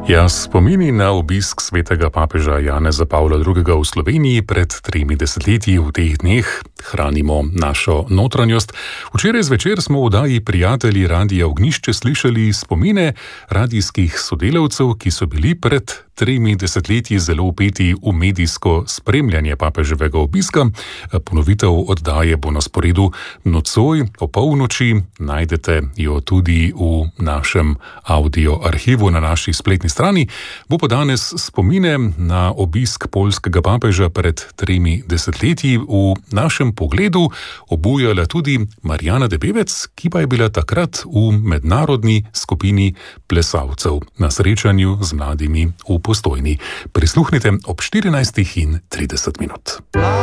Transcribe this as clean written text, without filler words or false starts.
Ja, spomini na obisk svetega papeža Janeza Pavla II. V Sloveniji pred 3 desetletji v teh dneh hranimo našo notranjost. Včeraj zvečer smo v oddaji Prijatelji Radia Ognjišče slišali spomine radijskih sodelavcev, ki so bili pred 3 desetletji zelo vpeti v medijsko spremljanje papeževega obiska. Ponovitev oddaje bo na sporedu nocoj o polnoči. Najdete jo tudi v našem audio arhivu na naši spletni strani. Bo pa danes spomine na obisk poljskega papeža pred 3 desetletji v našem pogledu obujala tudi Marjana Debevec, ki pa je bila takrat v mednarodni skupini plesalcev na srečanju z mladimi v Postojni. Prisluhnite ob 14:30.